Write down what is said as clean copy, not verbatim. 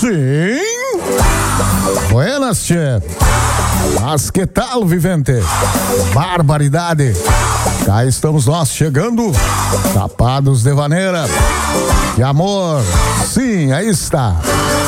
Sim. Buenas, tchê. Mas que tal, vivente? Barbaridade. Cá estamos nós chegando, tapados de vaneira. Que amor. Sim, aí está.